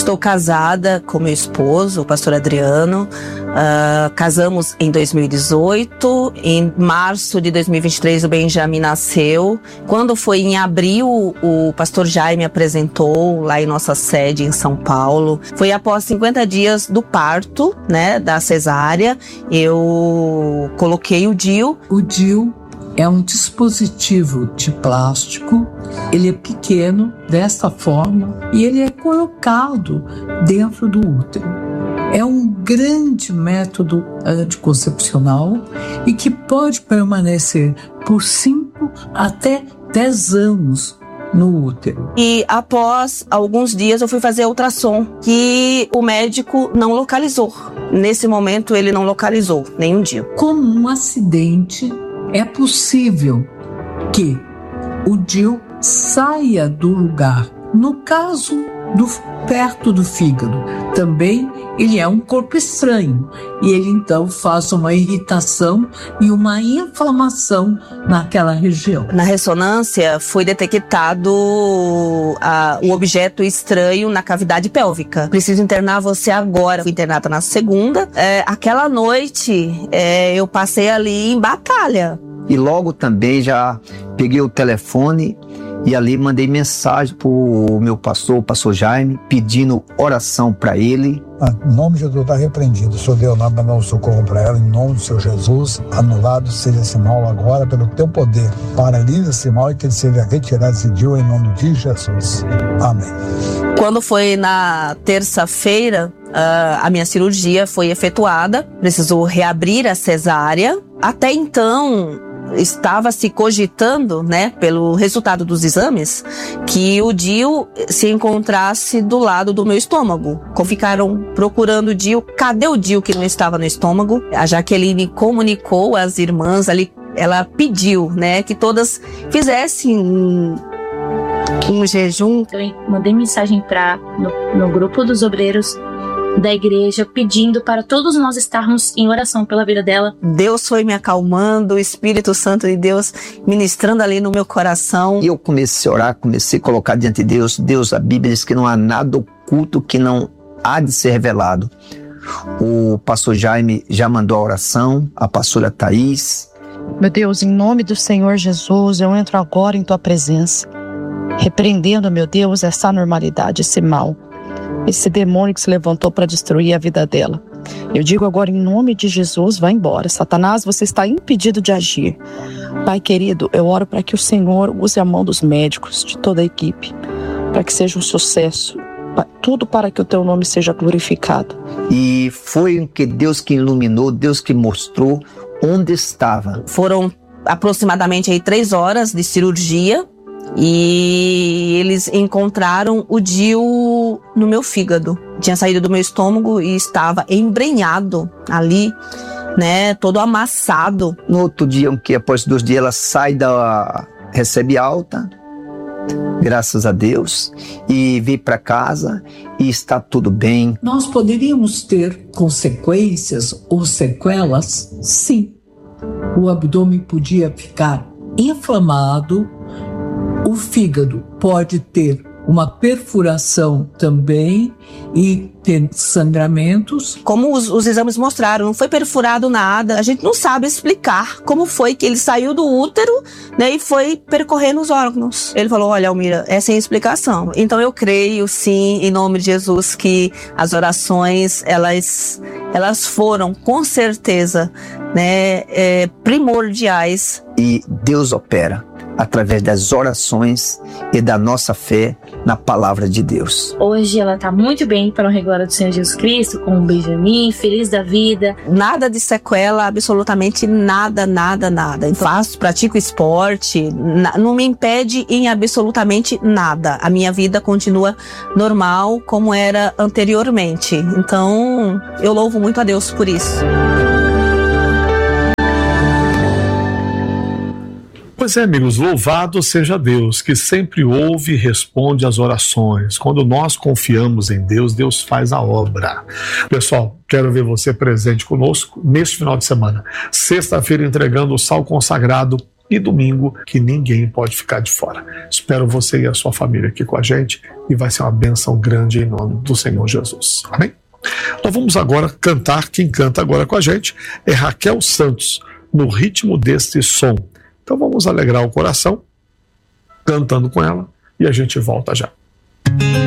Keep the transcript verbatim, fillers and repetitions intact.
Estou casada com meu esposo, o pastor Adriano. Uh, casamos em dois mil e dezoito. Em março de dois mil e vinte e três, o Benjamin nasceu. Quando foi em abril, o pastor Jaime apresentou lá em nossa sede em São Paulo. Foi após cinquenta dias do parto, né, da cesárea. Eu coloquei o D I U. O D I U é um dispositivo de plástico, ele é pequeno, desta forma, e ele é colocado dentro do útero. É um grande método anticoncepcional e que pode permanecer por cinco até dez anos no útero. E após alguns dias eu fui fazer ultrassom, que o médico não localizou. Nesse momento ele não localizou nenhum D I U. Como um acidente, é possível que o D I U saia do lugar. No caso do perto do fígado, também ele é um corpo estranho e ele então faz uma irritação e uma inflamação naquela região. Na ressonância foi detectado a, o objeto estranho na cavidade pélvica. Preciso internar você agora. Fui internada na segunda. É, aquela noite é, eu passei ali em batalha. E logo também já peguei o telefone e ali mandei mensagem para o meu pastor, o pastor Jaime, pedindo oração para ele. Em nome de Jesus está repreendido. O Senhor deu nada, não socorro para ela. Em nome do Senhor Jesus, anulado seja esse mal agora pelo teu poder. Paralisa esse mal e que ele seja retirado esse D I U em nome de Jesus. Amém. Quando foi na terça-feira, uh, a minha cirurgia foi efetuada. Precisou reabrir a cesárea. Até então, estava se cogitando, né, pelo resultado dos exames, que o D I U se encontrasse do lado do meu estômago. Ficaram procurando o D I U. Cadê o D I U que não estava no estômago? A Jaqueline comunicou às irmãs ali, ela pediu, né, que todas fizessem um, um jejum. Eu mandei mensagem para no, no grupo dos obreiros da igreja, pedindo para todos nós estarmos em oração pela vida dela. Deus foi me acalmando, o Espírito Santo de Deus ministrando ali no meu coração. E eu comecei a orar, comecei a colocar diante de Deus. Deus, a Bíblia diz que não há nada oculto que não há de ser revelado. O pastor Jaime já mandou a oração, a pastora Thaís. Meu Deus, em nome do Senhor Jesus, eu entro agora em tua presença, repreendendo, meu Deus, essa anormalidade, esse mal, esse demônio que se levantou para destruir a vida dela. Eu digo agora em nome de Jesus, vai embora. Satanás, você está impedido de agir. Pai querido, eu oro para que o Senhor use a mão dos médicos, de toda a equipe, para que seja um sucesso, tudo para que o teu nome seja glorificado. E foi que Deus que iluminou, Deus que mostrou onde estava. Foram aproximadamente aí três horas de cirurgia. E eles encontraram o D I U no meu fígado. Tinha saído do meu estômago e estava embrenhado ali, né, todo amassado. No outro dia, que após dois dias ela sai da... recebe alta, graças a Deus, e vem para casa e está tudo bem. Nós poderíamos ter consequências ou sequelas? Sim. O abdômen podia ficar inflamado. O fígado pode ter uma perfuração também e ter sangramentos. Como os, os exames mostraram, não foi perfurado nada. A gente não sabe explicar como foi que ele saiu do útero, né, e foi percorrendo os órgãos. Ele falou, olha, Almira, é sem explicação. Então eu creio, sim, em nome de Jesus, que as orações, elas, elas foram, com certeza, né, é, primordiais. E Deus opera através das orações e da nossa fé na palavra de Deus. Hoje ela está muito bem, para a honra e glória do Senhor Jesus Cristo, com o Benjamin, feliz da vida. Nada de sequela, absolutamente nada, nada, nada. Então, faço, pratico esporte, na, não me impede em absolutamente nada. A minha vida continua normal como era anteriormente. Então, eu louvo muito a Deus por isso. Pois é, amigos, louvado seja Deus, que sempre ouve e responde às orações. Quando nós confiamos em Deus, Deus faz a obra. Pessoal, quero ver você presente conosco neste final de semana. Sexta-feira, entregando o sal consagrado e domingo, que ninguém pode ficar de fora. Espero você e a sua família aqui com a gente e vai ser uma bênção grande em nome do Senhor Jesus. Amém? Nós vamos agora cantar. Quem canta agora com a gente é Raquel Santos, no ritmo deste som. Então vamos alegrar o coração cantando com ela e a gente volta já.